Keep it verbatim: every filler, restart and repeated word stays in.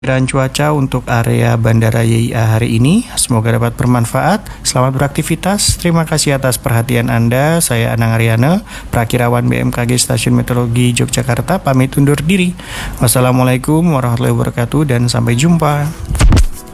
Dan cuaca untuk area Bandara Y I A hari ini. Semoga dapat bermanfaat. Selamat beraktivitas. Terima kasih atas perhatian Anda. Saya Anang Aryana, Prakirawan B M K G Stasiun Meteorologi Yogyakarta, pamit undur diri. Wassalamualaikum warahmatullahi wabarakatuh dan sampai jumpa.